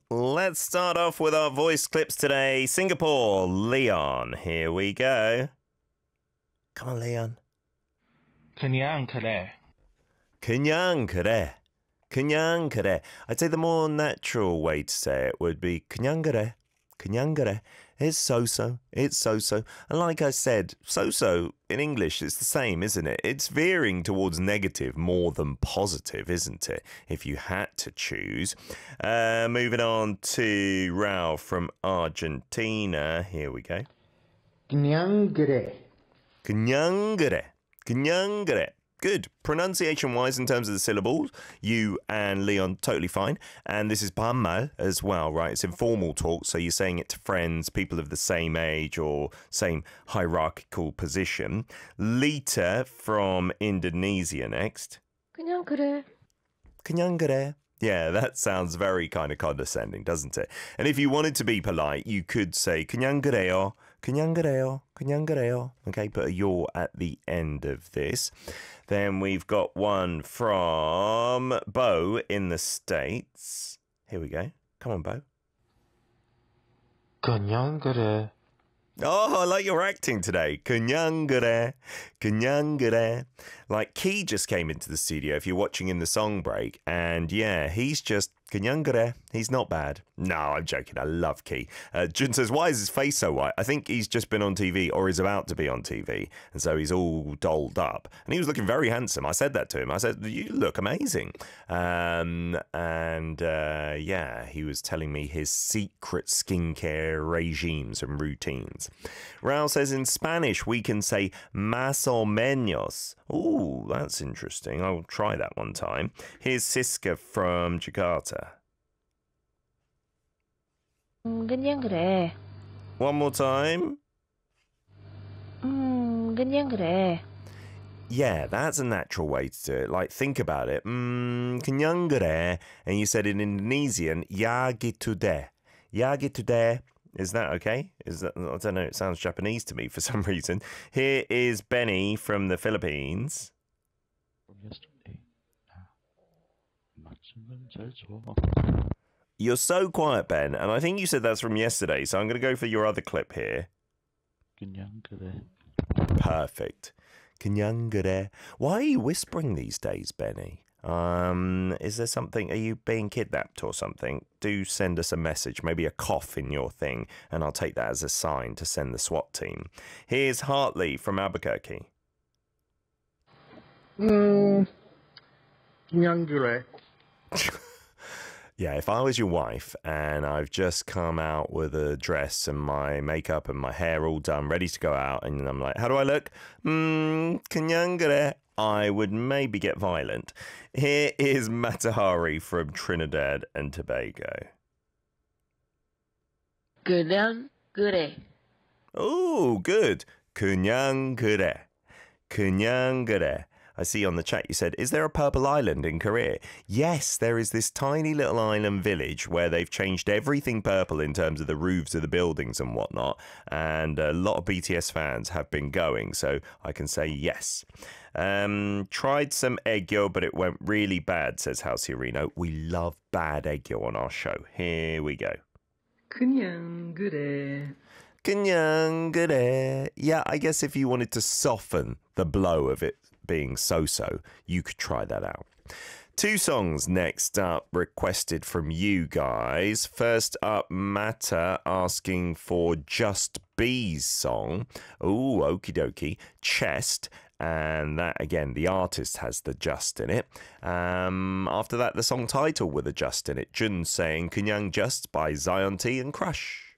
Let's start off with our voice clips today. Singapore, Leon. Here we go. Come on, Leon. 그냥 그래. 그냥 그래. 그냥 그래. I'd say the more natural way to say it would be 그냥 그래. 그냥 그래. It's so-so. It's so-so. And like I said, so-so in English is the same, isn't it? It's veering towards negative more than positive, isn't it? If you had to choose. Moving on to Ralph from Argentina. Here we go. 그냥 그래. 그냥 그래. 그냥 그래. Good. Pronunciation-wise, in terms of the syllables, you and Leon, totally fine. And this is 반말 as well, right? It's informal talk, so you're saying it to friends, people of the same age or same hierarchical position. Lita from Indonesia next. 그냥 그래. 그냥 그래. Yeah, that sounds very kind of condescending, doesn't it? And if you wanted to be polite, you could say 그냥 그래요. 그냥 그래요. 그냥 그래요. Okay, put a yaw at the end of this. Then we've got one from Bo in the States. Here we go. Come on, Bo. 그냥 그래. Oh, I like your acting today. 그냥 그래. 그냥 그래. Like Key just came into the studio if you're watching in the song break. And yeah, he's just 그냥 그래. He's not bad. No, I'm joking. I love Key. Jun says, why is his face so white? I think he's just been on TV or is about to be on TV. And so he's all dolled up. And he was looking very handsome. I said that to him. I said, you look amazing. Yeah, he was telling me his secret skincare regimes and routines. Raul says in Spanish, we can say más o menos. Ooh, that's interesting. I'll try that one time. Here's Siska from Jakarta. 그냥 그래. One more time. 그냥 그래. Yeah, that's a natural way to do it. Like, think about it. 그냥 그래. And you said in Indonesian, ya gitu deh. Ya gitu deh. Is that okay? Is that, I don't know, it sounds Japanese to me for some reason. Here is Benny from the Philippines. From yesterday. 맞춤은 잘 줘. You're so quiet, Ben, and I think you said that's from yesterday, so I'm going to go for your other clip here. 그냥 그래. Perfect. 그냥 그래. Why are you whispering these days, Benny? Is there something, are you being kidnapped or something? Do send us a message, maybe a cough in your thing, and I'll take that as a sign to send the SWAT team. Here's Hartley from Albuquerque. 그냥 그래. Yeah, if I was your wife and I've just come out with a dress and my makeup and my hair all done, ready to go out, and I'm like, how do I look? 그냥 그래. I would maybe get violent. Here is Matahari from Trinidad and Tobago. 그냥 그래. Oh, good. 그냥 그래. 그냥 그래. I see on the chat you said, is there a purple island in Korea? Yes, there is this tiny little island village where they've changed everything purple in terms of the roofs of the buildings and whatnot. And a lot of BTS fans have been going, so I can say yes. Tried some egg yolk, but it went really bad, says Halcyorino. We love bad egg yolk on our show. Here we go. 그냥 그래. 그냥 그래. Yeah, I guess if you wanted to soften the blow of it being so-so, you could try that out. Two songs next up requested from you guys. First up, Mata asking for Just B's song. Ooh, okie dokie. Chest. And that, again, the artist has the just in it. After that, the song title with a just in it. Jun saying 그냥 Just by Zion T and Crush.